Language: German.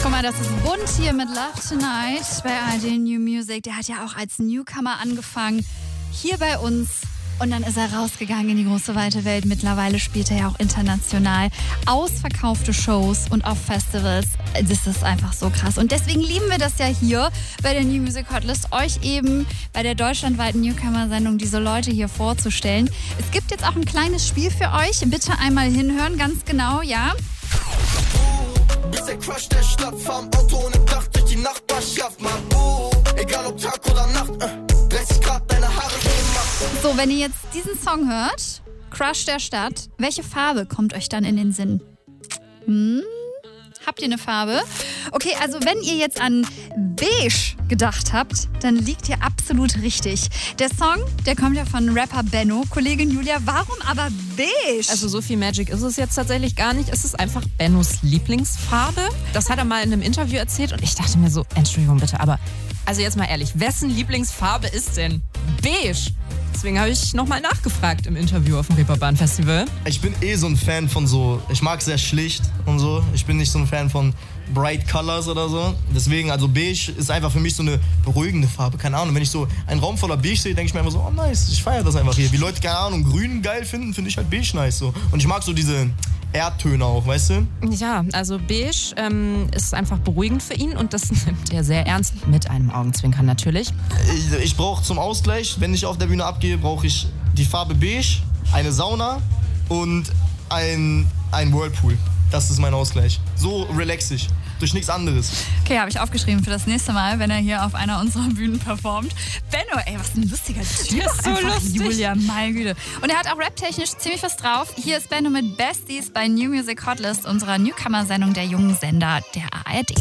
Guck mal, das ist bunt hier mit Love Tonight bei ARD New Music. Der hat ja auch als Newcomer angefangen, hier bei uns. Und dann ist er rausgegangen in die große weite Welt. Mittlerweile spielt er ja auch international. Ausverkaufte Shows und auf Festivals. Das ist einfach so krass. Und deswegen lieben wir das ja hier bei der New Music Hotlist, euch eben bei der deutschlandweiten Newcomer-Sendung diese Leute hier vorzustellen. Es gibt jetzt auch ein kleines Spiel für euch. Bitte einmal hinhören, ganz genau, ja? Bist der Crush der Stadt, fahr im Auto ohne Dach durch die Nachbarschaft, Mann. Egal ob Tag oder Nacht, 30 Grad, deine Haare gemacht. So, wenn ihr jetzt diesen Song hört, Crush der Stadt, welche Farbe kommt euch dann in den Sinn? Habt ihr eine Farbe? Okay, also wenn ihr jetzt an beige gedacht habt, dann liegt ihr absolut richtig. Der Song, der kommt ja von Rapper Benno. Kollegin Julia, warum aber beige? Also so viel Magic ist es jetzt tatsächlich gar nicht. Es ist einfach Bennos Lieblingsfarbe. Das hat er mal in einem Interview erzählt und ich dachte mir so, Entschuldigung bitte, aber also jetzt mal ehrlich, wessen Lieblingsfarbe ist denn beige? Deswegen habe ich nochmal nachgefragt im Interview auf dem Reeperbahn Festival. Ich bin so ein Fan von so, ich mag sehr schlicht und so. Ich bin nicht so ein Fan von bright colors oder so. Deswegen, also beige ist einfach für mich so eine beruhigende Farbe. Keine Ahnung, wenn ich so einen Raum voller beige sehe, denke ich mir einfach so, oh nice, ich feiere das einfach hier. Wie Leute, keine Ahnung, grün geil finden, finde ich halt beige nice so. Und ich mag so diese Erdtöne auch, weißt du? Ja, also beige ist einfach beruhigend für ihn und das nimmt er sehr ernst, mit einem Augenzwinkern natürlich. Ich brauche zum Ausgleich, wenn ich auf der Bühne abgehe, brauche ich die Farbe beige, eine Sauna und ein Whirlpool. Das ist mein Ausgleich. So relax ich. Durch nichts anderes. Okay, habe ich aufgeschrieben für das nächste Mal, wenn er hier auf einer unserer Bühnen performt. Benno, ey, was ein lustiger Typ. Der ist so einfach, lustig. Julia, meine Güte. Und er hat auch raptechnisch ziemlich was drauf. Hier ist Benno mit Besties bei New Music Hotlist, unserer Newcomer-Sendung der jungen Sender der ARD.